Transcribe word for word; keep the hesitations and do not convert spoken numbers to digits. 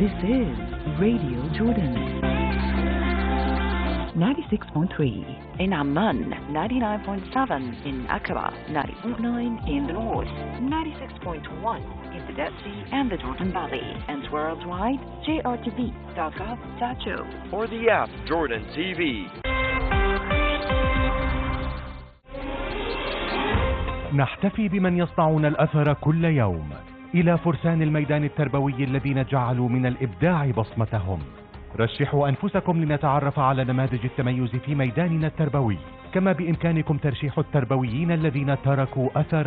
This is Radio Jordan. ninety-six point three in Amman, ninety-nine point seven in Aqaba, ninety point nine in the north, ninety-six point one in the Dead Sea and the Jordan Valley, and worldwide j r t v dot gov dot a u or the app Jordan T V. نحتفي بمن يصنعون الأثر كل يوم، إلى فرسان الميدان التربوي الذين جعلوا من الإبداع بصمتهم. رشحوا أنفسكم لنتعرف على نماذج التميز في ميداننا التربوي، كما بإمكانكم ترشيح التربويين الذين تركوا أثر